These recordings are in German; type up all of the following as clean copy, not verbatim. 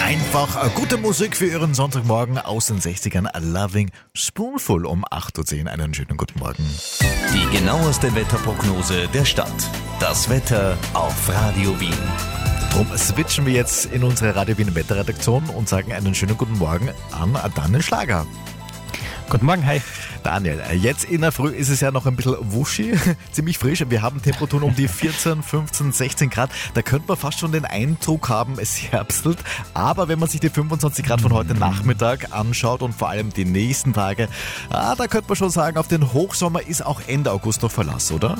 Einfach gute Musik für Ihren Sonntagmorgen aus den 60ern. A Loving Spoonful um 8.10 Uhr. Einen schönen guten Morgen. Die genaueste Wetterprognose der Stadt. Das Wetter auf Radio Wien. Darum switchen wir jetzt in unsere Radio Wien Wetterredaktion und sagen einen schönen guten Morgen an Daniel Schlager. Guten Morgen, hi. Daniel, jetzt in der Früh ist es ja noch ein bisschen wuschi, ziemlich frisch. Wir haben Temperaturen um die 14, 15, 16 Grad. Da könnte man fast schon den Eindruck haben, es herbstelt. Aber wenn man sich die 25 Grad von heute Nachmittag anschaut und vor allem die nächsten Tage, da könnte man schon sagen, auf den Hochsommer ist auch Ende August noch Verlass, oder?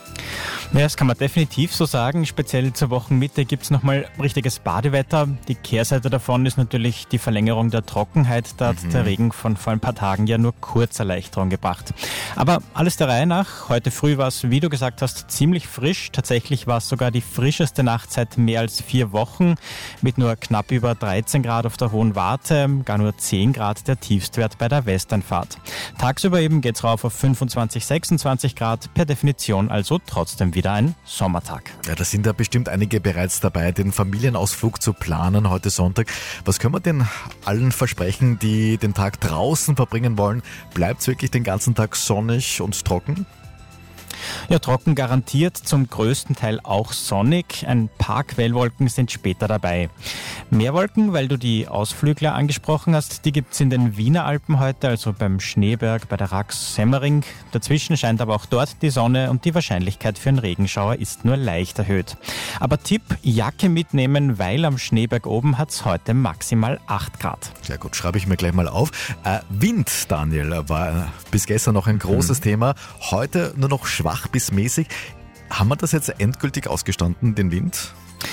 Ja, das kann man definitiv so sagen. Speziell zur Wochenmitte gibt es nochmal richtiges Badewetter. Die Kehrseite davon ist natürlich die Verlängerung der Trockenheit. Da hat der Regen von vor ein paar Tagen ja nur kurz Erleichterung gebracht. Aber alles der Reihe nach. Heute früh war es, wie du gesagt hast, ziemlich frisch. Tatsächlich war es sogar die frischeste Nacht seit mehr als 4 Wochen. Mit nur knapp über 13 Grad auf der Hohen Warte, gar nur 10 Grad der Tiefstwert bei der Westernfahrt. Tagsüber eben geht's rauf auf 25, 26 Grad. Per Definition also trotzdem wieder ein Sommertag. Ja, da sind ja bestimmt einige bereits dabei, den Familienausflug zu planen heute Sonntag. Was können wir denn allen versprechen, die den Tag draußen verbringen wollen? Bleibt es wirklich den ganzen Tag sonnig und trocken? Ja, trocken garantiert, zum größten Teil auch sonnig. Ein paar Quellwolken sind später dabei. Mehr Wolken, weil du die Ausflügler angesprochen hast, die gibt's in den Wiener Alpen heute, also beim Schneeberg, bei der Rax, Semmering. Dazwischen scheint aber auch dort die Sonne und die Wahrscheinlichkeit für einen Regenschauer ist nur leicht erhöht. Aber Tipp, Jacke mitnehmen, weil am Schneeberg oben hat's heute maximal 8 Grad. Sehr gut, schreibe ich mir gleich mal auf. Wind, Daniel, war bis gestern noch ein großes Thema. Heute nur noch schwach bis mäßig. Haben wir das jetzt endgültig ausgestanden, den Wind?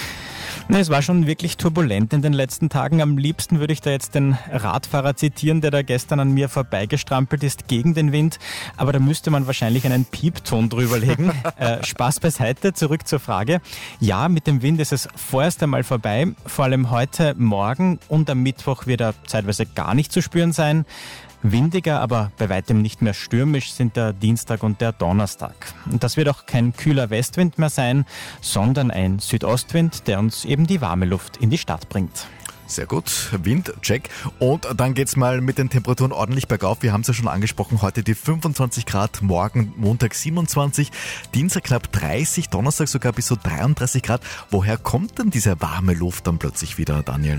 Es war schon wirklich turbulent in den letzten Tagen. Am liebsten würde ich da jetzt den Radfahrer zitieren, der da gestern an mir vorbeigestrampelt ist gegen den Wind. Aber da müsste man wahrscheinlich einen Piepton drüberlegen. Spaß beiseite, zurück zur Frage. Ja, mit dem Wind ist es vorerst einmal vorbei. Vor allem heute, morgen und am Mittwoch wird er zeitweise gar nicht zu spüren sein. Windiger, aber bei weitem nicht mehr stürmisch sind der Dienstag und der Donnerstag. Und das wird auch kein kühler Westwind mehr sein, sondern ein Südostwind, der uns eben die warme Luft in die Stadt bringt. Sehr gut, Wind, check. Und dann geht's mal mit den Temperaturen ordentlich bergauf. Wir haben es ja schon angesprochen, heute die 25 Grad, morgen Montag 27, Dienstag knapp 30, Donnerstag sogar bis so 33 Grad. Woher kommt denn diese warme Luft dann plötzlich wieder, Daniel?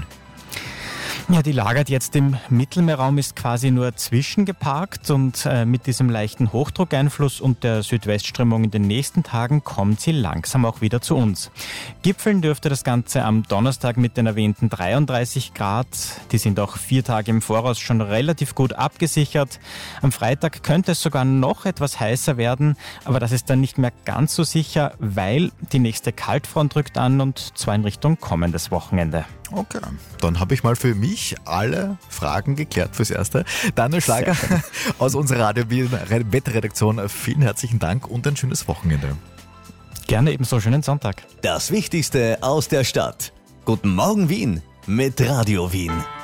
Ja, die lagert jetzt im Mittelmeerraum, ist quasi nur zwischengeparkt und mit diesem leichten Hochdruckeinfluss und der Südwestströmung in den nächsten Tagen kommt sie langsam auch wieder zu uns. Gipfeln dürfte das Ganze am Donnerstag mit den erwähnten 33 Grad. Die sind auch 4 Tage im Voraus schon relativ gut abgesichert. Am Freitag könnte es sogar noch etwas heißer werden, aber das ist dann nicht mehr ganz so sicher, weil die nächste Kaltfront rückt an und zwar in Richtung kommendes Wochenende. Okay, dann habe ich mal für mich alle Fragen geklärt fürs Erste. Daniel Schlager aus unserer Radio Wien Wetterredaktion, vielen herzlichen Dank und ein schönes Wochenende. Gerne ebenso, schönen Sonntag. Das Wichtigste aus der Stadt. Guten Morgen Wien mit Radio Wien.